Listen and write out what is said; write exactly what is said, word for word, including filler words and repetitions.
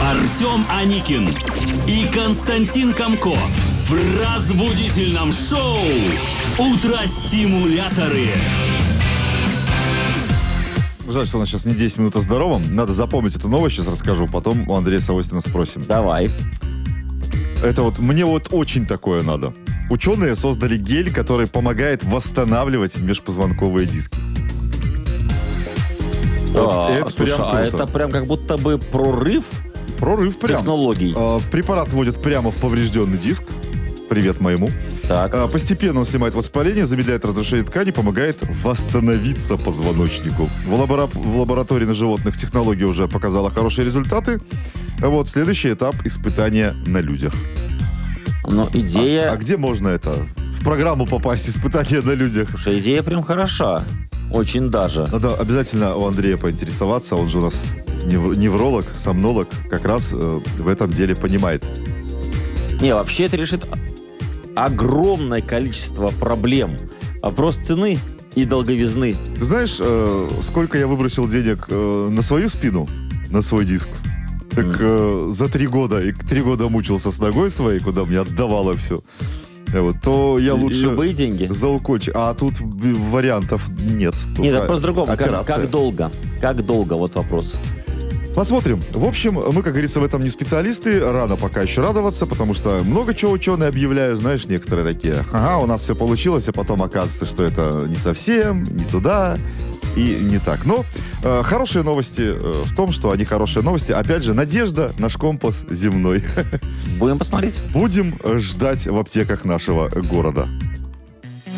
Артем Аникин и Константин Камко в разбудительном шоу «Утро-стимуляторы». Жаль, что у нас сейчас не десять минут о здоровом. Надо запомнить эту новость, сейчас расскажу. Потом у Андрея Савостина спросим. Давай. Это вот, мне вот очень такое надо. Ученые создали гель, который помогает восстанавливать межпозвонковые диски. Вот А, это слушай, прям а круто. это прям как будто бы прорыв Прорыв прям. технологий. А, препарат вводит прямо в поврежденный диск. Привет моему. Так. А, постепенно он снимает воспаление, замедляет разрушение ткани, помогает восстановиться позвоночнику. В, лабора... в лаборатории на животных технология уже показала хорошие результаты. Вот следующий этап испытания на людях. Но идея... А, а где можно это? В программу попасть, испытания на людях. Слушай, идея прям хороша. Очень даже. Надо обязательно у Андрея поинтересоваться. Он же у нас нев... невролог, сомнолог. Как раз э, в этом деле понимает. Не, вообще это решит огромное количество проблем. Вопрос цены и долговизны. Ты знаешь, э, сколько я выбросил денег э, на свою спину, на свой диск? Так э, за три года, и три года мучился с ногой своей, куда мне отдавало все. Вот, то я лучше... Любые деньги. За укольчик. А тут вариантов нет. Тут Нет, это просто другом. Как, операция. как долго? Как долго? Вот вопрос. Посмотрим. В общем, мы, как говорится, в этом не специалисты. Рано пока еще радоваться, потому что много чего ученые объявляют. Знаешь, некоторые такие: ага, у нас все получилось, а потом оказывается, что это не совсем, не туда и не так. Но э, хорошие новости э, в том, что они хорошие новости. Опять же, надежда, наш компас земной. Будем посмотреть. Будем ждать в аптеках нашего города.